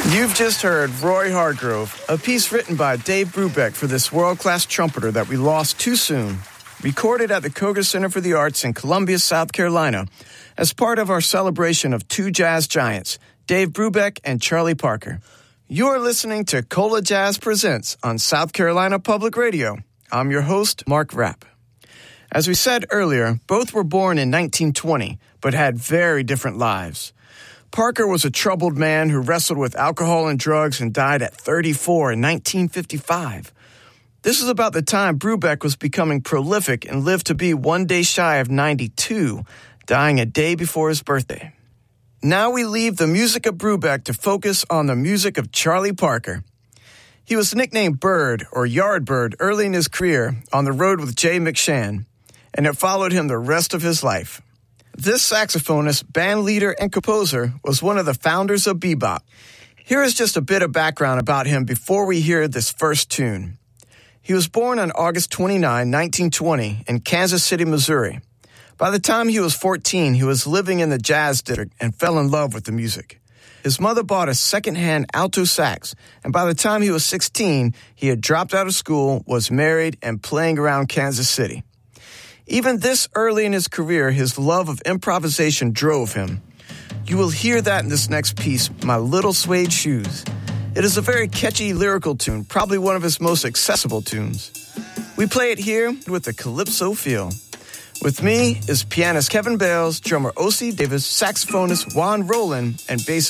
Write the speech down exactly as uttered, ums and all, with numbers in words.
You've just heard Roy Hargrove, a piece written by Dave Brubeck for this world-class trumpeter that we lost too soon, recorded at the Koger Center for the Arts in Columbia, South Carolina, as part of our celebration of two jazz giants, Dave Brubeck and Charlie Parker. You're listening to Cola Jazz Presents on South Carolina Public Radio. I'm your host, Mark Rapp. As we said earlier, both were born in nineteen twenty, but had very different lives. Parker was a troubled man who wrestled with alcohol and drugs and died at thirty-four in nineteen fifty-five. This is about the time Brubeck was becoming prolific and lived to be one day shy of ninety-two, dying a day before his birthday. Now we leave the music of Brubeck to focus on the music of Charlie Parker. He was nicknamed Bird or Yardbird early in his career on the road with Jay McShann, and it followed him the rest of his life. This saxophonist, band leader, and composer was one of the founders of bebop. Here is just a bit of background about him before we hear this first tune. He was born on August twenty-ninth, nineteen twenty, in Kansas City, Missouri. By the time he was fourteen, he was living in the jazz district and fell in love with the music. His mother bought a second-hand alto sax, and by the time he was sixteen, he had dropped out of school, was married, and playing around Kansas City. Even this early in his career, his love of improvisation drove him. You will hear that in this next piece, My Little Suede Shoes. It is a very catchy lyrical tune, probably one of his most accessible tunes. We play it here with the Calypso feel. With me is pianist Kevin Bales, drummer O C Davis, saxophonist Juan Roland, and bassist